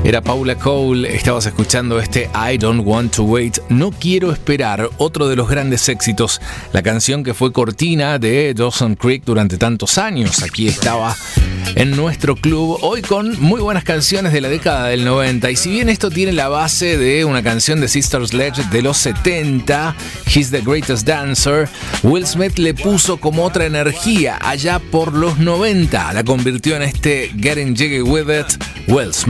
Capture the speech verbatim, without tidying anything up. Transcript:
Era Paula Cole, estabas escuchando este I Don't Want to Wait, No Quiero Esperar, otro de los grandes éxitos, la canción que fue cortina de Dawson's Creek durante tantos años. Aquí estaba en nuestro club, hoy con muy buenas canciones de la década del noventa, y si bien esto tiene la base de una canción de Sister Sledge de los setenta, He's the Greatest Dancer, Will Smith le puso como otra energía allá por los noventa, la convirtió en este Getting Jiggy With It, Will Smith.